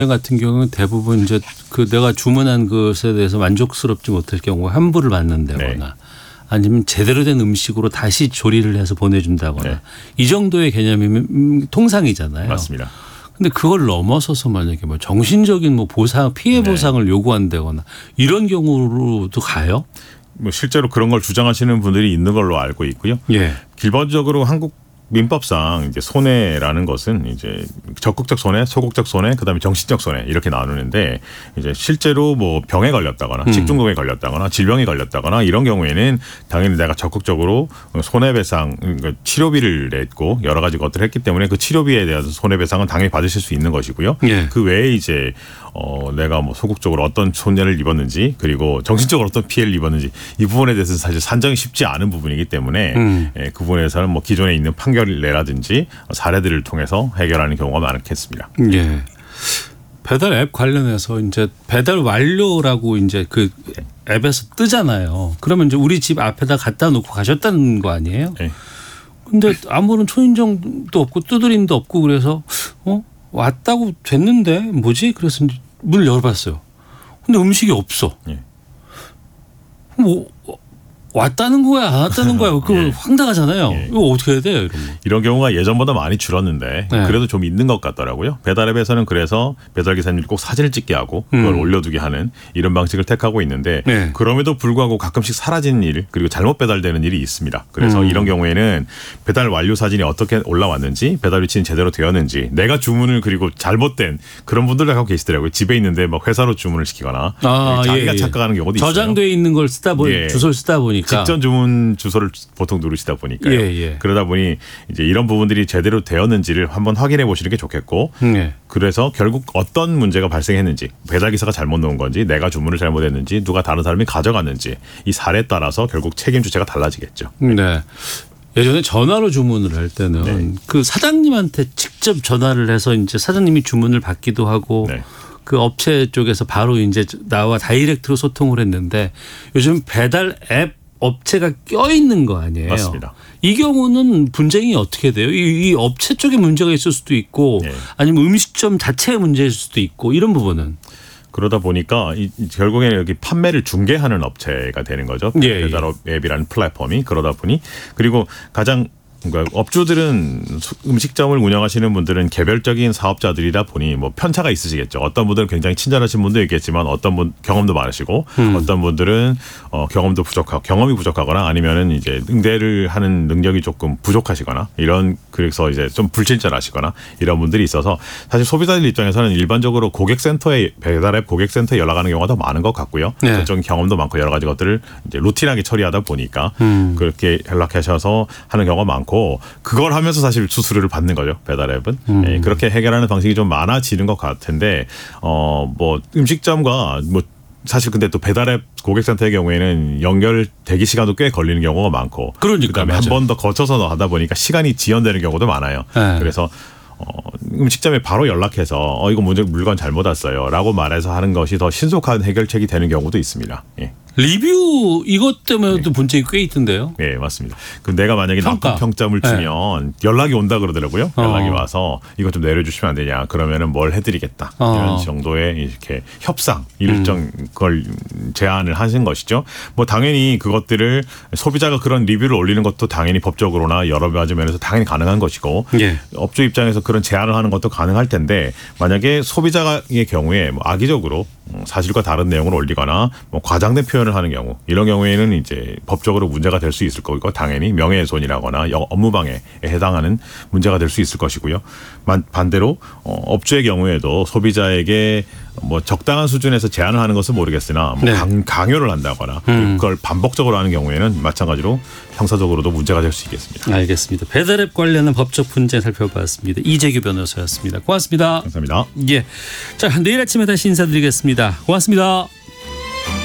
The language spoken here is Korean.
같은 경우는 대부분 이제 그 내가 주문한 것에 대해서 만족스럽지 못할 경우 환불을 받는다거나 네. 아니면 제대로 된 음식으로 다시 조리를 해서 보내준다거나 네. 이 정도의 개념이면 통상이잖아요. 맞습니다. 근데 그걸 넘어서서 만약에 뭐 정신적인 뭐 보상, 피해 보상을 요구한다거나 이런 경우로도 가요? 뭐 실제로 그런 걸 주장하시는 분들이 있는 걸로 알고 있고요. 예. 기본적으로 한국 민법상 이제 손해라는 것은 이제 적극적 손해, 소극적 손해, 그다음에 정신적 손해 이렇게 나누는데 이제 실제로 뭐 병에 걸렸다거나 식중독에 걸렸다거나 질병에 걸렸다거나 이런 경우에는 당연히 내가 적극적으로 손해배상, 그러니까 치료비를 냈고 여러 가지 것들을 했기 때문에 그 치료비에 대해서 손해배상은 당연히 받으실 수 있는 것이고요. 예. 그 외에 이제 내가 뭐 소극적으로 어떤 손해를 입었는지 그리고 정신적으로 어떤 피해를 입었는지 이 부분에 대해서는 사실 산정이 쉽지 않은 부분이기 때문에 그 부분에서는 뭐 기존에 있는 판결을 내라든지 사례들을 통해서 해결하는 경우가 많겠습니다. 예. 배달 앱 관련해서 이제 배달 완료라고 이제 그 앱에서 뜨잖아요. 그러면 이제 우리 집 앞에다 갖다 놓고 가셨다는 거 아니에요? 네. 근데 아무런 초인종도 없고 두드림도 없고 그래서 왔다고 됐는데 뭐지? 그래서 문을 열어봤어요. 근데 음식이 없어. 예. 뭐 왔다는 거야 안 왔다는 거야 그거 예. 황당하잖아요. 예. 이거 어떻게 해야 돼요? 이런 거. 이런 경우가 예전보다 많이 줄었는데 네. 그래도 좀 있는 것 같더라고요. 배달앱에서는 그래서 배달기사님들이 꼭 사진을 찍게 하고 그걸 올려두게 하는 이런 방식을 택하고 있는데 네. 그럼에도 불구하고 가끔씩 사라지는 일 그리고 잘못 배달되는 일이 있습니다. 그래서 이런 경우에는 배달 완료 사진이 어떻게 올라왔는지 배달 위치는 제대로 되었는지 내가 주문을 그리고 잘못된 그런 분들도 하고 계시더라고요. 집에 있는데 막 회사로 주문을 시키거나 자기가 착각하는 경우도 있어요. 저장돼 있는 걸 쓰다 보니 예. 주소를 쓰다 보니까 직전 주문 주소를 보통 누르시다 보니까요. 예. 그러다 보니 이제 이런 부분들이 제대로 되었는지를 한번 확인해 보시는 게 좋겠고 예. 그래서 결국 어떤 문제가 발생했는지 배달기사가 잘못 놓은 건지 내가 주문을 잘못했는지 누가 다른 사람이 가져갔는지 이 사례에 따라서 결국 책임 주체가 달라지겠죠. 네. 예전에 전화로 주문을 할 때는 네. 그 사장님한테 직접 전화를 해서 이제 사장님이 주문을 받기도 하고 네. 그 업체 쪽에서 바로 이제 나와 다이렉트로 소통을 했는데 요즘 배달 앱 업체가 껴있는 거 아니에요? 맞습니다. 이 경우는 분쟁이 어떻게 돼요? 이 업체 쪽에 문제가 있을 수도 있고 네. 아니면 음식점 자체에 문제일 수도 있고 이런 부분은. 그러다 보니까 결국에는 여기 판매를 중개하는 업체가 되는 거죠. 예. 배달 앱이라는 플랫폼이 그러다 보니 그리고 가장 그러니까 업주들은 음식점을 운영하시는 분들은 개별적인 사업자들이다 보니 뭐 편차가 있으시겠죠. 어떤 분들은 굉장히 친절하신 분도 있겠지만 어떤 분 경험도 많으시고 어떤 분들은 경험도 부족하고 경험이 부족하거나 아니면은 이제 응대를 하는 능력이 조금 부족하시거나 이런 그래서 이제 좀 불친절하시거나 이런 분들이 있어서 사실 소비자들 입장에서는 일반적으로 고객센터에 배달앱 고객센터에 연락하는 경우가 더 많은 것 같고요. 네. 전적인 경험도 많고 여러 가지 것들을 이제 루틴하게 처리하다 보니까 그렇게 연락하셔서 하는 경우가 많고. 그걸 하면서 사실 수수료를 받는 거죠. 배달앱은. 예, 그렇게 해결하는 방식이 좀 많아지는 것 같은데 뭐 음식점과 뭐 사실 근데 또 배달앱 고객센터의 경우에는 연결 대기 시간도 꽤 걸리는 경우가 많고 그다음에 한 번 더 거쳐서 하다 보니까 시간이 지연되는 경우도 많아요. 네. 그래서 음식점에 바로 연락해서 이거 물건 잘못 왔어요 라고 말해서 하는 것이 더 신속한 해결책이 되는 경우도 있습니다. 예. 리뷰 이것 때문에도 분쟁이 꽤 있던데요. 네, 맞습니다. 그럼 내가 만약에 평가. 나쁜 평점을 주면 연락이 온다 그러더라고요. 연락이 와서 이거 좀 내려주시면 안 되냐. 그러면은 뭘 해드리겠다. 이런 정도의 이렇게 협상 일정 걸 제안을 하신 것이죠. 뭐 당연히 그것들을 소비자가 그런 리뷰를 올리는 것도 당연히 법적으로나 여러 가지 면에서 당연히 가능한 것이고 예. 업주 입장에서 그런 제안을 하는 것도 가능할 텐데 만약에 소비자의 경우에 뭐 악의적으로 사실과 다른 내용을 올리거나 뭐 과장된 표현을 하는 경우 이런 경우에는 이제 법적으로 문제가 될 수 있을 거고 당연히 명예훼손이라거나 업무방해에 해당하는 문제가 될 수 있을 것이고요. 반대로 업주의 경우에도 소비자에게 뭐 적당한 수준에서 제한을 하는 것은 모르겠으나 뭐 네. 강요를 한다거나 그걸 반복적으로 하는 경우에는 마찬가지로 형사적으로도 문제가 될 수 있겠습니다. 알겠습니다. 배달앱 관련한 법적 분쟁 살펴봤습니다. 이재규 변호사였습니다. 고맙습니다. 감사합니다. 예. 자, 내일 아침에 다시 인사드리겠습니다. 고맙습니다.